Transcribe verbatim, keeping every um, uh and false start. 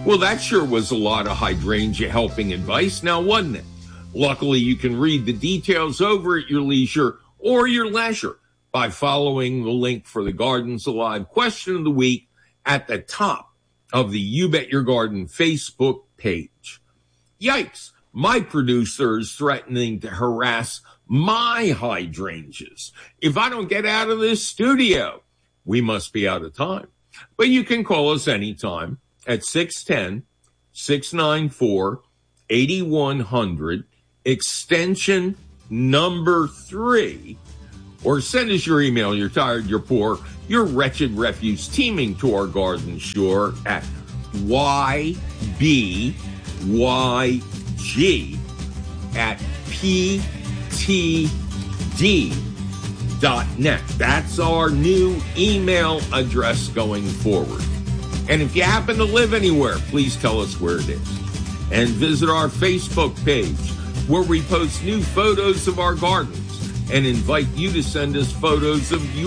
Well, that sure was a lot of hydrangea helping advice, now wasn't it? Luckily, you can read the details over at your leisure or your leisure by following the link for the Gardens Alive question of the week at the top of the You Bet Your Garden Facebook page. Yikes, my producer is threatening to harass my hydrangeas. If I don't get out of this studio, we must be out of time. But you can call us anytime at six one zero, six nine four, eight one zero zero, extension number three, or send us your email. You're tired, you're poor, your wretched refuse teeming to our garden shore at Y B Y G at P T D dot net. That's our new email address going forward. And if you happen to live anywhere, please tell us where it is. And visit our Facebook page, where we post new photos of our gardens and invite you to send us photos of your